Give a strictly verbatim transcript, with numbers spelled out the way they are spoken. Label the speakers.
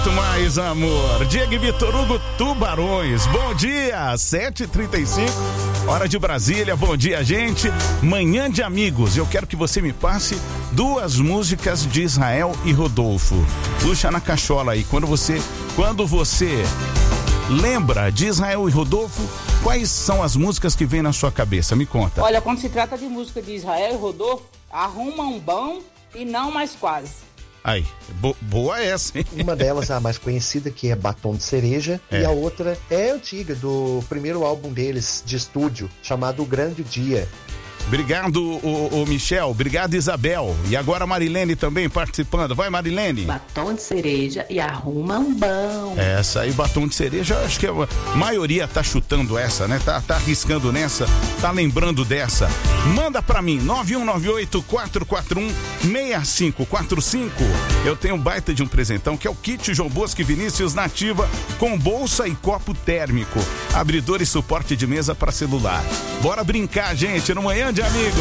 Speaker 1: Mais amor, Diego e Vitor Hugo, Tubarões. Bom dia, sete e trinta e cinco, hora de Brasília. Bom dia, gente. Manhã de amigos. Eu quero que você me passe duas músicas de Israel e Rodolfo. Puxa na cachola aí. Quando você, quando você lembra de Israel e Rodolfo, quais são as músicas que vêm na sua cabeça? Me conta.
Speaker 2: Olha, quando se trata de música de Israel e Rodolfo, Arruma um Bom e Não Mais Quase.
Speaker 1: Aí, bo- boa essa, hein?
Speaker 3: Uma delas é a mais conhecida, que é Batom de Cereja,
Speaker 1: É.
Speaker 3: e a outra é antiga, do primeiro álbum deles de estúdio, chamado O Grande Dia.
Speaker 1: Obrigado, o, o Michel. Obrigado, Isabel. E agora a Marilene também participando. Vai, Marilene.
Speaker 4: Batom de cereja e Arruma um Bom.
Speaker 1: Essa aí, Batom de Cereja, acho que a maioria tá chutando essa, né? Tá, tá arriscando nessa, tá lembrando dessa. Manda pra mim, nove um nove oito, quatro quatro um, seis cinco quatro cinco. Eu tenho um baita de um presentão, que é o kit João Bosco e Vinícius Nativa, com bolsa e copo térmico, abridor e suporte de mesa para celular. Bora brincar, gente, no Manhã de Amigo.